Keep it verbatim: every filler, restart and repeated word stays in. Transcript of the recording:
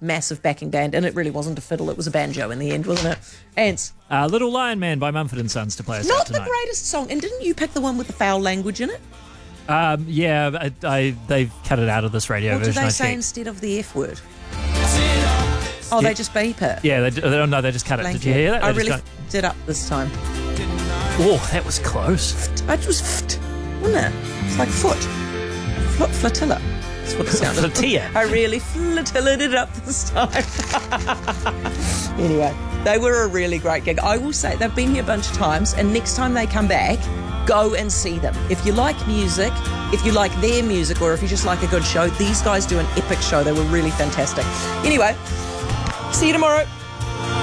massive backing band, and it really wasn't a fiddle, it was a banjo in the end, wasn't it? Ants. Uh, Little Lion Man by Mumford and Sons to play us out Not tonight. the greatest song, and didn't you pick the one with the foul language in it? Um, yeah, I, I, they've cut it out of this radio What do version. they I say think. instead of the F word? Oh, they just beep it. Yeah, they, they don't know. They just cut it. Thank Did you hear that? They I just really don't- f***ed it up this time. Oh, that was close. It was f***ed, wasn't it? It's like foot. Fl- flotilla. That's what it sounded like. Flotilla. I really flotillaed it up this time. Anyway, they were a really great gig. I will say they've been here a bunch of times, and next time they come back, go and see them. If you like music, if you like their music, or if you just like a good show, these guys do an epic show. They were really fantastic. Anyway, see you tomorrow.